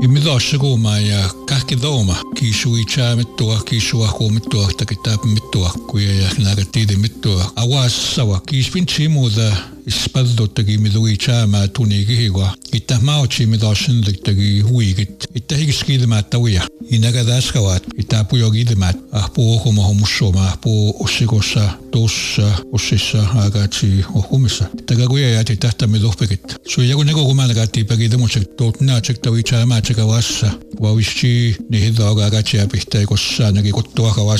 Imidosaguma ja kahkidoma kisui chamittua kisua huomittua takitaapmittua kuja nagatiidimittua awasawa kispinchimuda ispaddottagi midui chama tunigihwa itahmauchi midoshinliktagi huigit itahigiskidimaattawia inagadaskawat itapuyogidimaatt ahpuohumahumusoma ahpu ussikossa tussa ussissa agati ohumissa tagaguya yati tahtamidopegit suyagunego kumalagati pagidemutsek totnaachek tawi chama chekawassa wawishi nihidoga agati apihtaikossa nagi kuttuakawas